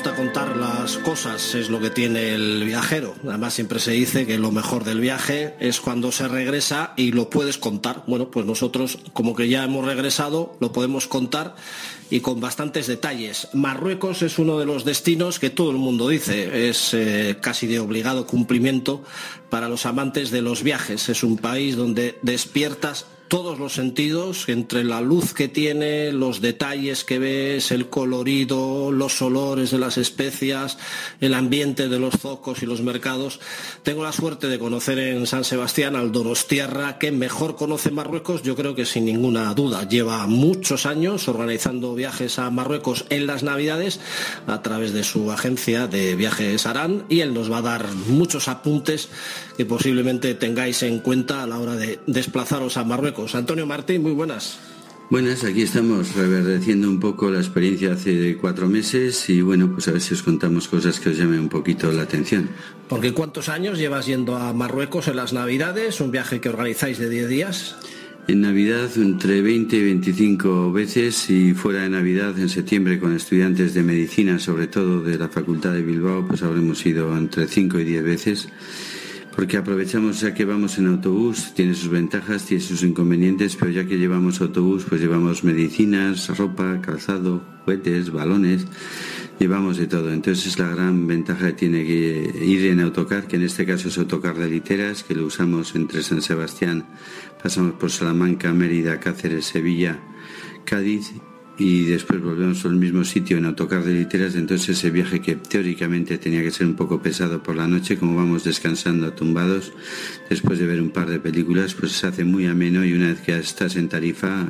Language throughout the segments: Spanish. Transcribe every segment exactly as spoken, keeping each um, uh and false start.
gusta contar las cosas, es lo que tiene el viajero. Además siempre se dice que lo mejor del viaje es cuando se regresa y lo puedes contar. Bueno, pues nosotros como que ya hemos regresado, lo podemos contar y con bastantes detalles. Marruecos es uno de los destinos que todo el mundo dice, es eh, casi de obligado cumplimiento para los amantes de los viajes. Es un país donde despiertas todos los sentidos, entre la luz que tiene, los detalles que ves, el colorido, los olores de las especias, el ambiente de los zocos y los mercados. Tengo la suerte de conocer en San Sebastián al donostiarra que mejor conoce Marruecos, yo creo que sin ninguna duda. Lleva muchos años organizando viajes a Marruecos en las Navidades a través de su agencia de viajes Aran, y él nos va a dar muchos apuntes que posiblemente tengáis en cuenta a la hora de desplazaros a Marruecos. Antonio Martín, muy buenas. Buenas, aquí estamos reverdeciendo un poco la experiencia hace cuatro meses y bueno, pues a ver si os contamos cosas que os llamen un poquito la atención. Porque ¿cuántos años llevas yendo a Marruecos en las Navidades? Un viaje que organizáis de diez días. En Navidad entre veinte y veinticinco veces, y fuera de Navidad en septiembre con estudiantes de medicina, sobre todo de la Facultad de Bilbao, pues habremos ido entre cinco y diez veces. Porque aprovechamos, ya que vamos en autobús, tiene sus ventajas, tiene sus inconvenientes, pero ya que llevamos autobús, pues llevamos medicinas, ropa, calzado, juguetes, balones, llevamos de todo. Entonces es la gran ventaja que tiene que ir en autocar, que en este caso es autocar de literas, que lo usamos entre San Sebastián, pasamos por Salamanca, Mérida, Cáceres, Sevilla, Cádiz, y después volvemos al mismo sitio en autocar de literas. Entonces ese viaje, que teóricamente tenía que ser un poco pesado por la noche, como vamos descansando tumbados después de ver un par de películas, pues se hace muy ameno, y una vez que estás en Tarifa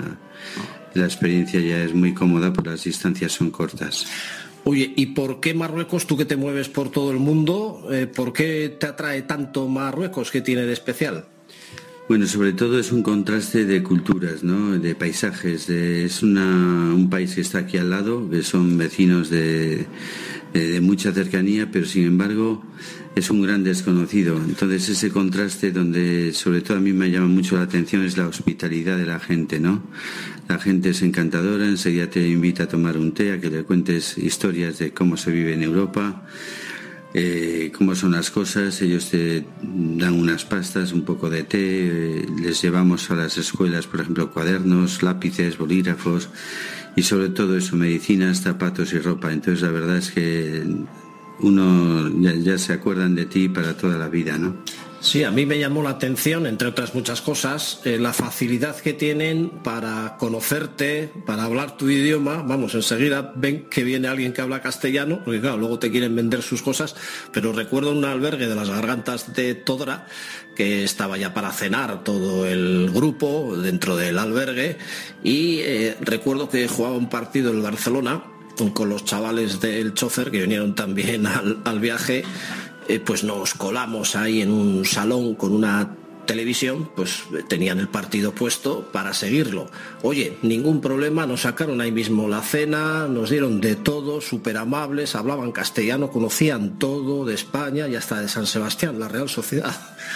la experiencia ya es muy cómoda porque las distancias son cortas. Oye, ¿y por qué Marruecos, tú que te mueves por todo el mundo, eh, por qué te atrae tanto Marruecos? ¿Qué tiene de especial? Bueno, sobre todo es un contraste de culturas, ¿no? De paisajes. De, es una, un país que está aquí al lado, que son vecinos de, de, de mucha cercanía, pero sin embargo es un gran desconocido. Entonces ese contraste, donde sobre todo a mí me llama mucho la atención, es la hospitalidad de la gente, ¿no? La gente es encantadora, enseguida te invita a tomar un té, a que le cuentes historias de cómo se vive en Europa. Eh, cómo son las cosas. Ellos te dan unas pastas, un poco de té, eh, les llevamos a las escuelas, por ejemplo, cuadernos, lápices, bolígrafos, y sobre todo eso, medicinas, zapatos y ropa. Entonces la verdad es que uno ya, ya se acuerdan de ti para toda la vida, ¿no? Sí, a mí me llamó la atención, entre otras muchas cosas, eh, la facilidad que tienen para conocerte, para hablar tu idioma. Vamos, enseguida ven que viene alguien que habla castellano, porque claro, luego te quieren vender sus cosas. Pero recuerdo un albergue de las Gargantas de Todra, que estaba ya para cenar todo el grupo dentro del albergue, y eh, recuerdo que jugaba un partido en Barcelona con los chavales del chofer, que vinieron también al, al viaje. Eh, pues nos colamos ahí en un salón con una televisión, pues tenían el partido puesto para seguirlo. Oye, ningún problema, nos sacaron ahí mismo la cena, nos dieron de todo, súper amables, hablaban castellano, conocían todo de España y hasta de San Sebastián, la Real Sociedad.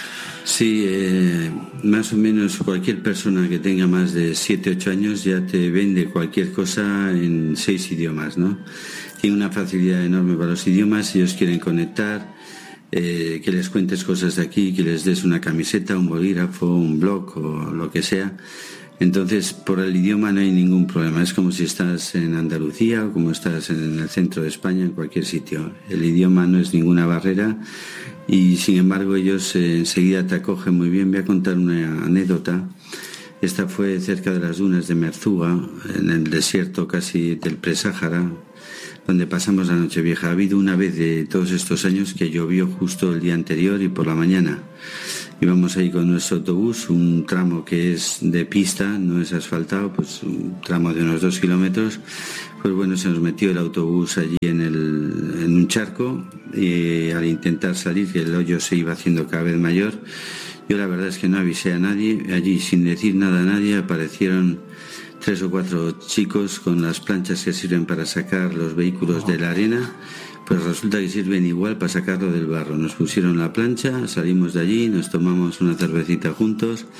Sí, eh, más o menos cualquier persona que tenga más de siete, ocho años ya te vende cualquier cosa en seis idiomas, ¿no? Tiene una facilidad enorme para los idiomas. Ellos quieren conectar, Eh, que les cuentes cosas de aquí, que les des una camiseta, un bolígrafo, un blog o lo que sea. Entonces, por el idioma no hay ningún problema. Es como si estás en Andalucía o como estás en el centro de España, en cualquier sitio. El idioma no es ninguna barrera, y sin embargo ellos eh, enseguida te acogen muy bien. Voy a contar una anécdota. Esta fue cerca de las dunas de Merzouga, en el desierto casi del Presáhara, donde pasamos la Nochevieja. Ha habido una vez de todos estos años que llovió justo el día anterior y por la mañana. Íbamos ahí con nuestro autobús, un tramo que es de pista, no es asfaltado, pues un tramo de unos dos kilómetros. Pues bueno, se nos metió el autobús allí en, el, en un charco, y al intentar salir, que el hoyo se iba haciendo cada vez mayor, yo la verdad es que no avisé a nadie. Allí, sin decir nada a nadie, aparecieron tres o cuatro chicos con las planchas que sirven para sacar los vehículos de la arena. Pues resulta que sirven igual para sacarlo del barro. Nos pusieron la plancha, salimos de allí, nos tomamos una cervecita juntos,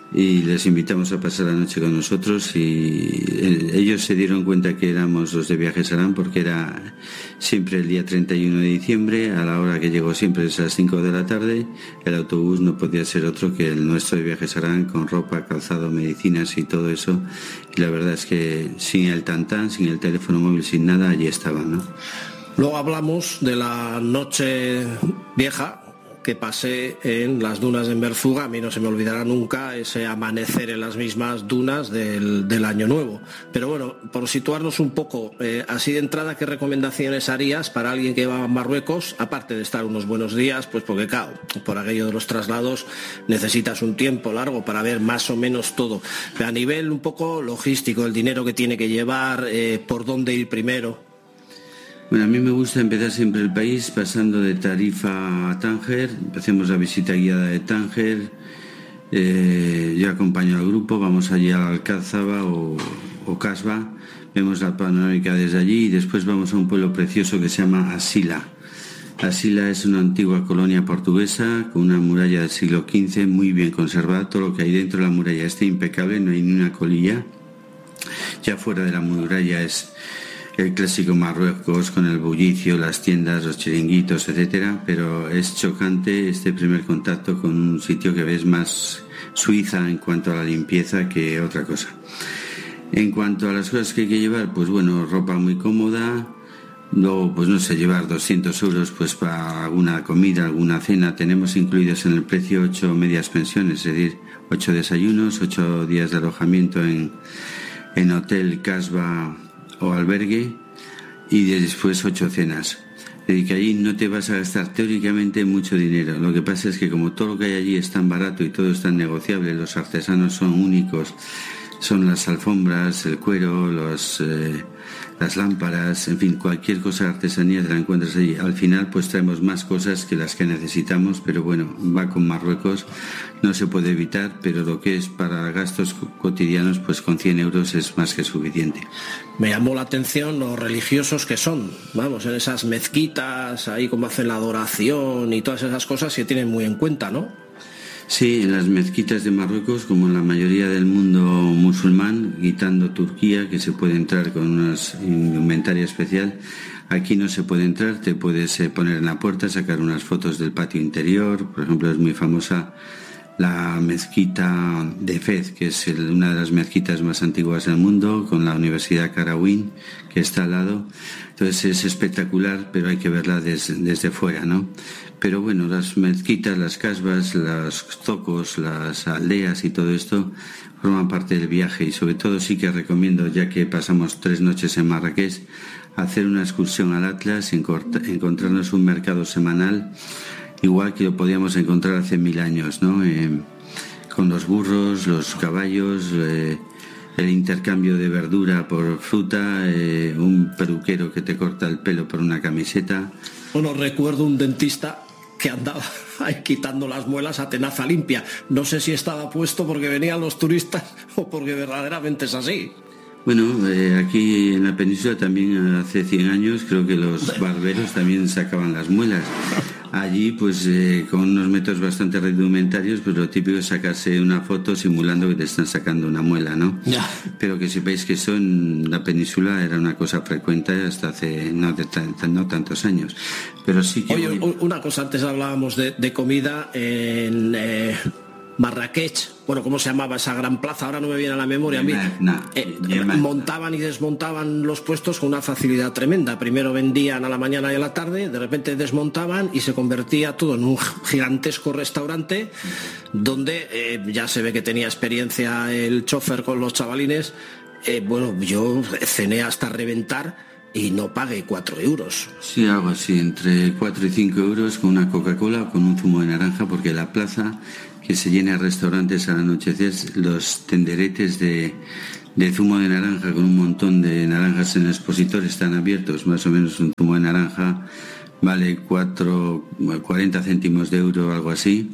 y les invitamos a pasar la noche con nosotros, y ellos se dieron cuenta que éramos los de Viajes Arán porque era siempre el día treinta y uno de diciembre, a la hora que llegó siempre es a las cinco de la tarde. El autobús no podía ser otro que el nuestro de Viajes Arán, con ropa, calzado, medicinas y todo eso, y la verdad es que sin el tantán, sin el teléfono móvil, sin nada, allí estaban, ¿no? Luego hablamos de la noche vieja que pasé en las dunas de Emberzuga. A mí no se me olvidará nunca ese amanecer en las mismas dunas del, del Año Nuevo. Pero bueno, por situarnos un poco, eh, así de entrada, ¿qué recomendaciones harías para alguien que va a Marruecos? Aparte de estar unos buenos días, pues porque claro, por aquello de los traslados necesitas un tiempo largo para ver más o menos todo. Pero a nivel un poco logístico, el dinero que tiene que llevar, eh, por dónde ir primero. Bueno, a mí me gusta empezar siempre el país pasando de Tarifa a Tánger. Hacemos la visita guiada de Tánger, eh, yo acompaño al grupo, vamos allí a Alcázaba o, o Casba, vemos la panorámica desde allí y después vamos a un pueblo precioso que se llama Asila. Asila es una antigua colonia portuguesa con una muralla del siglo quince muy bien conservada. Todo lo que hay dentro de la muralla está impecable, no hay ni una colilla. Ya fuera de la muralla es el clásico Marruecos, con el bullicio, las tiendas, los chiringuitos, etcétera, pero es chocante este primer contacto con un sitio que ves más Suiza en cuanto a la limpieza que otra cosa. En cuanto a las cosas que hay que llevar, pues bueno, ropa muy cómoda, luego pues no sé, llevar doscientos euros pues para alguna comida, alguna cena. Tenemos incluidos en el precio ocho medias pensiones, es decir, ocho desayunos, ocho días de alojamiento en, en hotel, casba o albergue, y después ocho cenas. Es decir, que allí no te vas a gastar teóricamente mucho dinero. Lo que pasa es que como todo lo que hay allí es tan barato y todo es tan negociable, los artesanos son únicos, son las alfombras, el cuero, los, eh, las lámparas, en fin, cualquier cosa de artesanía te la encuentras allí. Al final pues traemos más cosas que las que necesitamos, pero bueno, va con Marruecos, no se puede evitar, pero lo que es para gastos cotidianos, pues con cien euros es más que suficiente. Me llamó la atención los religiosos que son, vamos, en esas mezquitas, ahí como hacen la adoración y todas esas cosas que tienen muy en cuenta, ¿no? Sí, en las mezquitas de Marruecos, como en la mayoría del mundo musulmán, quitando Turquía, que se puede entrar con una indumentaria especial, aquí no se puede entrar. Te puedes poner en la puerta, sacar unas fotos del patio interior. Por ejemplo, es muy famosa la mezquita de Fez, que es el, una de las mezquitas más antiguas del mundo, con la Universidad Qarawin, que está al lado. Entonces es espectacular, pero hay que verla des, desde fuera, ¿no? Pero bueno, las mezquitas, las casbas, los zocos, las aldeas y todo esto forman parte del viaje, y sobre todo sí que recomiendo, ya que pasamos tres noches en Marrakech, hacer una excursión al Atlas, encontrarnos un mercado semanal, igual que lo podíamos encontrar hace mil años, ¿no? Eh, con los burros, los caballos, eh, el intercambio de verdura por fruta, eh, un peluquero que te corta el pelo por una camiseta. Bueno, recuerdo un dentista que andaba ahí quitando las muelas a tenaza limpia. No sé si estaba puesto porque venían los turistas o porque verdaderamente es así. Bueno, eh, aquí en la península también hace cien años creo que los barberos también sacaban las muelas. Allí pues eh, con unos métodos bastante rudimentarios, pues lo típico es sacarse una foto simulando que te están sacando una muela, ¿no? Ya. Pero que sepáis que eso en la península era una cosa frecuente hasta hace no, de t- no tantos años. Pero sí que... Oye, voy... una cosa, antes hablábamos de, de comida en... Eh... Marrakech, bueno, ¿cómo se llamaba esa gran plaza? Ahora no me viene a la memoria a mí. Eh, montaban y desmontaban los puestos con una facilidad tremenda. Primero vendían a la mañana y a la tarde, de repente desmontaban y se convertía todo en un gigantesco restaurante donde eh, ya se ve que tenía experiencia el chofer con los chavalines. Eh, bueno, yo cené hasta reventar y no pagué cuatro euros. Sí, algo así, entre cuatro y cinco euros con una Coca-Cola o con un zumo de naranja, porque la plaza que se llena de restaurantes al anochecer, los tenderetes de, de zumo de naranja con un montón de naranjas en el expositor están abiertos. Más o menos un zumo de naranja vale cuatro, cuarenta céntimos de euro, algo así.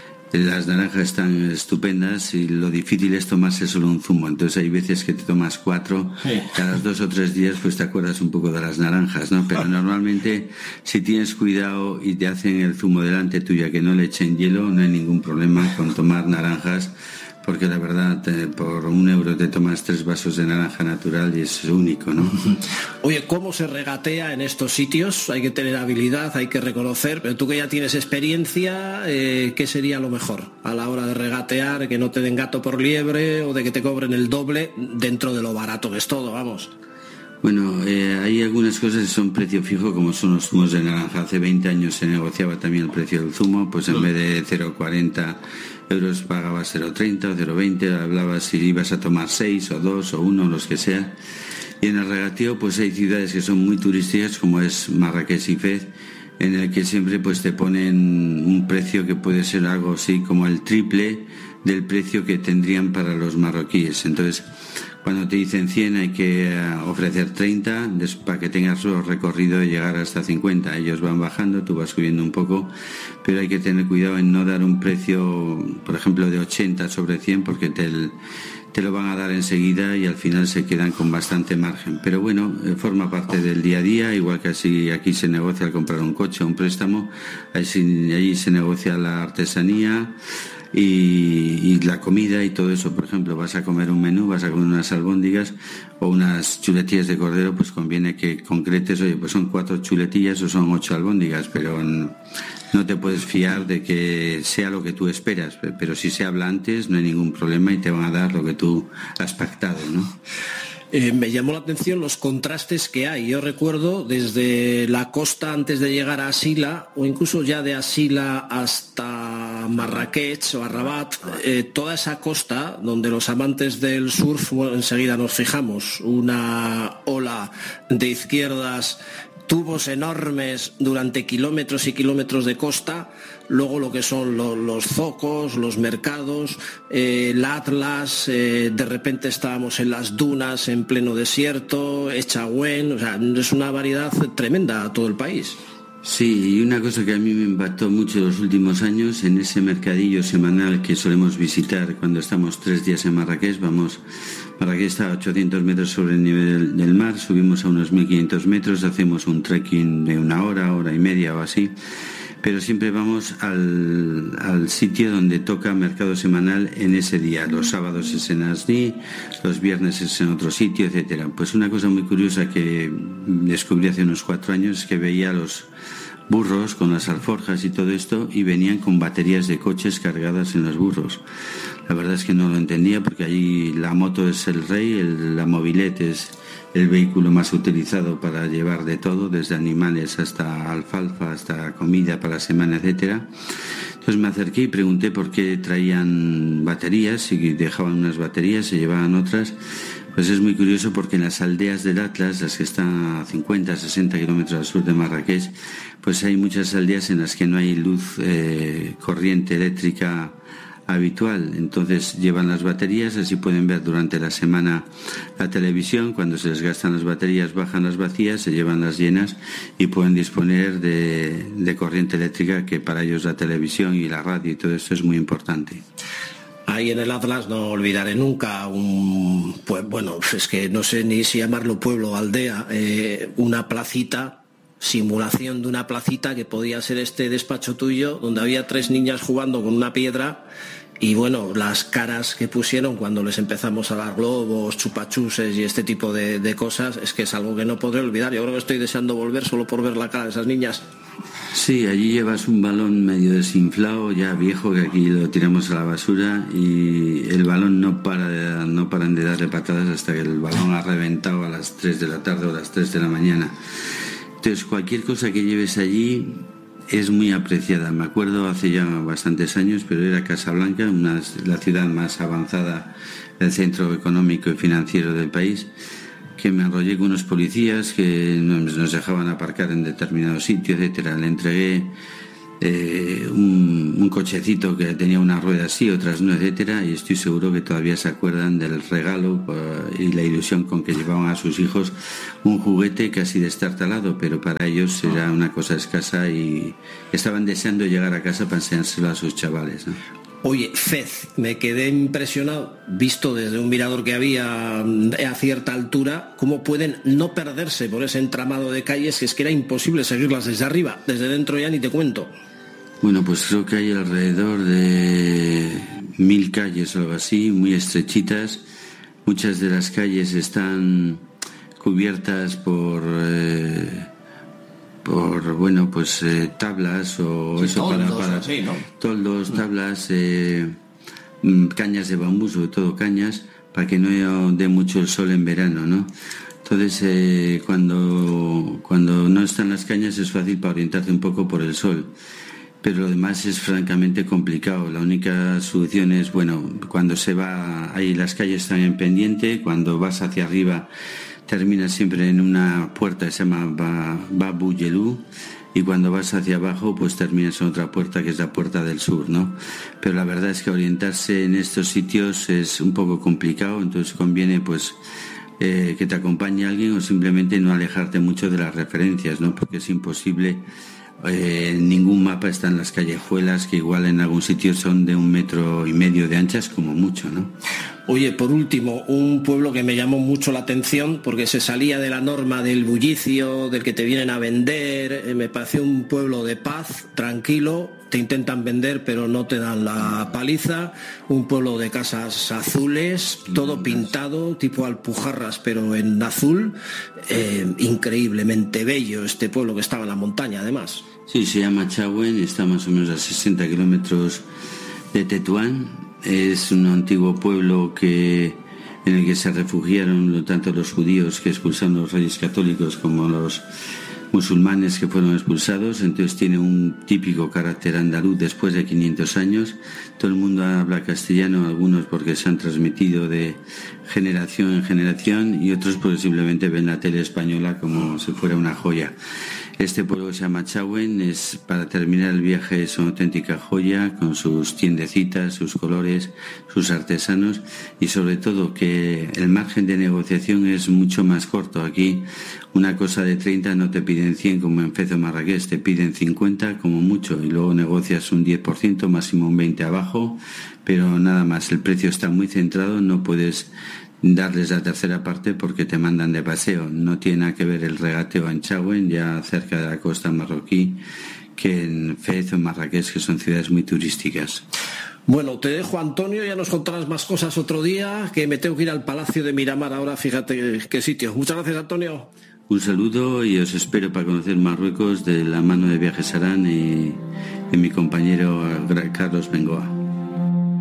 Las naranjas están estupendas y lo difícil es tomarse solo un zumo. Entonces hay veces que te tomas cuatro, sí. Cada dos o tres días pues te acuerdas un poco de las naranjas, ¿no? Pero normalmente si tienes cuidado y te hacen el zumo delante tuya que no le echen hielo, no hay ningún problema con tomar naranjas porque la verdad te, por un euro te tomas tres vasos de naranja natural y es único, ¿no? Oye, ¿cómo se regatea en estos sitios? Hay que tener habilidad, hay que reconocer, pero tú que ya tienes experiencia, eh, ¿qué sería lo mejor a la hora de regatear, que no te den gato por liebre o de que te cobren el doble dentro de lo barato que es todo, vamos? Bueno, eh, hay algunas cosas que son precio fijo, como son los zumos de naranja. Hace veinte años se negociaba también el precio del zumo, pues en vez de cero coma cuarenta euros pagabas cero coma treinta o cero coma veinte, hablabas si ibas a tomar seis o dos o uno, los que sea. Y en el regateo pues hay ciudades que son muy turísticas, como es Marrakech y Fez, en el que siempre pues te ponen un precio que puede ser algo así como el triple del precio que tendrían para los marroquíes. Entonces, cuando te dicen cien hay que ofrecer treinta para que tengas su recorrido de llegar hasta cincuenta. Ellos van bajando, tú vas subiendo un poco, pero hay que tener cuidado en no dar un precio, por ejemplo, de ochenta sobre cien, porque te, te lo van a dar enseguida y al final se quedan con bastante margen. Pero bueno, forma parte del día a día, igual que así aquí se negocia al comprar un coche o un préstamo, allí, allí se negocia la artesanía. Y, y la comida y todo eso. Por ejemplo, vas a comer un menú, vas a comer unas albóndigas o unas chuletillas de cordero, pues conviene que concretes, oye, pues son cuatro chuletillas o son ocho albóndigas, pero no te puedes fiar de que sea lo que tú esperas, pero si se habla antes no hay ningún problema y te van a dar lo que tú has pactado, ¿no? Eh, me llamó la atención los contrastes que hay. Yo recuerdo desde la costa antes de llegar a Asila, o incluso ya de Asila hasta Marrakech o a Rabat, eh, toda esa costa donde los amantes del surf, bueno, enseguida nos fijamos, una ola de izquierdas, tubos enormes durante kilómetros y kilómetros de costa, luego lo que son lo, los zocos, los mercados, eh, el Atlas, eh, de repente estábamos en las dunas en pleno desierto, Echagüen, o sea, es una variedad tremenda a todo el país. Sí, y una cosa que a mí me impactó mucho en los últimos años, en ese mercadillo semanal que solemos visitar cuando estamos tres días en Marrakech, vamos, Marrakech está a ochocientos metros sobre el nivel del mar, subimos a unos mil quinientos metros, hacemos un trekking de una hora, hora y media o así, pero siempre vamos al, al sitio donde toca mercado semanal en ese día. Los sábados es en Asni, los viernes es en otro sitio, etcétera. Pues una cosa muy curiosa que descubrí hace unos cuatro años es que veía los burros con las alforjas y todo esto y venían con baterías de coches cargadas en los burros. La verdad es que no lo entendía porque allí la moto es el rey, el, la mobilete es el vehículo más utilizado para llevar de todo, desde animales hasta alfalfa, hasta comida para la semana, etcétera. Entonces me acerqué y pregunté por qué traían baterías, y dejaban unas baterías, se llevaban otras. Pues es muy curioso porque en las aldeas del Atlas, las que están a cincuenta, sesenta kilómetros al sur de Marrakech, pues hay muchas aldeas en las que no hay luz, eh, corriente eléctrica habitual. Entonces llevan las baterías, así pueden ver durante la semana la televisión. Cuando se les gastan las baterías bajan las vacías, se llevan las llenas y pueden disponer de, de corriente eléctrica, que para ellos la televisión y la radio y todo esto es muy importante. Ahí en el Atlas no olvidaré nunca un, pues bueno, es que no sé ni si llamarlo pueblo o aldea, eh, una placita, simulación de una placita que podía ser este despacho tuyo, donde había tres niñas jugando con una piedra y bueno, las caras que pusieron cuando les empezamos a dar globos, chupachuses y este tipo de, de cosas, es que es algo que no podré olvidar. Yo creo que estoy deseando volver solo por ver la cara de esas niñas. Sí, allí llevas un balón medio desinflado, ya viejo, que aquí lo tiramos a la basura y el balón no para de, no paran de darle patadas hasta que el balón ha reventado a las tres de la tarde o a las tres de la mañana. Entonces cualquier cosa que lleves allí es muy apreciada. Me acuerdo hace ya bastantes años, pero era Casablanca, una, la ciudad más avanzada del centro económico y financiero del país, que me enrollé con unos policías que nos dejaban aparcar en determinados sitios, etcétera. Le entregué eh, un, un cochecito que tenía una rueda así, otras no, etcétera, y estoy seguro que todavía se acuerdan del regalo uh, y la ilusión con que llevaban a sus hijos un juguete casi destartalado, pero para ellos era una cosa escasa y estaban deseando llegar a casa para enseñárselo a sus chavales, ¿no? Oye, Fez, me quedé impresionado, visto desde un mirador que había a cierta altura, cómo pueden no perderse por ese entramado de calles, que es que era imposible seguirlas desde arriba, desde dentro ya ni te cuento. Bueno, pues creo que hay alrededor de mil calles o algo así, muy estrechitas. Muchas de las calles están cubiertas por eh, por bueno pues eh, tablas o sí, eso toldos, para, para así, ¿no? toldos, tablas, eh, cañas de bambú, sobre todo cañas, para que no dé mucho el sol en verano, ¿no? Entonces eh, cuando cuando no están las cañas es fácil para orientarte un poco por el sol, pero lo demás es francamente complicado. La única solución es, bueno, cuando se va, ahí las calles están en pendiente, cuando vas hacia arriba terminas siempre en una puerta que se llama Babu Yelu, y cuando vas hacia abajo pues terminas en otra puerta que es la puerta del sur, ¿no? Pero la verdad es que orientarse en estos sitios es un poco complicado, entonces conviene pues eh, que te acompañe alguien o simplemente no alejarte mucho de las referencias, ¿no? Porque es imposible. Eh, en ningún mapa están las callejuelas, que igual en algún sitio son de un metro y medio de anchas como mucho, ¿no? Oye, por último, un pueblo que me llamó mucho la atención porque se salía de la norma del bullicio, del que te vienen a vender. Eh, me pareció un pueblo de paz, tranquilo, te intentan vender pero no te dan la paliza. Un pueblo de casas azules, todo pintado, tipo Alpujarras pero en azul. Eh, increíblemente bello este pueblo que estaba en la montaña además. Sí, se llama Chauen, está más o menos a sesenta kilómetros de Tetuán. Es un antiguo pueblo que en el que se refugiaron tanto los judíos que expulsaron los reyes católicos como los musulmanes que fueron expulsados. Entonces tiene un típico carácter andaluz después de quinientos años. Todo el mundo habla castellano, algunos porque se han transmitido de generación en generación y otros porque simplemente ven la tele española como si fuera una joya. Este pueblo que se llama Chauen es, para terminar el viaje, es una auténtica joya con sus tiendecitas, sus colores, sus artesanos y sobre todo que el margen de negociación es mucho más corto. Aquí una cosa de treinta no te piden cien como en Fez o Marrakech, te piden cincuenta como mucho y luego negocias un diez por ciento, máximo un veinte por ciento abajo, pero nada más, el precio está muy centrado, no puedes darles la tercera parte porque te mandan de paseo. No tiene nada que ver el regateo en Chauen, ya cerca de la costa marroquí, que en Fez o en Marrakech, que son ciudades muy turísticas. Bueno, te dejo, Antonio, ya nos contarás más cosas otro día, que me tengo que ir al Palacio de Miramar ahora, fíjate qué sitio. Muchas gracias, Antonio. Un saludo y os espero para conocer Marruecos de la mano de Viajes Arán y, y mi compañero Carlos Bengoa.